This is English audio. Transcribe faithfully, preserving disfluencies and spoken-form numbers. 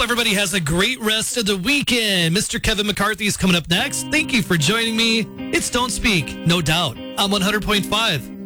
everybody has a great rest of the weekend. Mister Kevin McCarthy is coming up next. Thank you for joining me. It's Don't Speak, no doubt. I'm one hundred point five.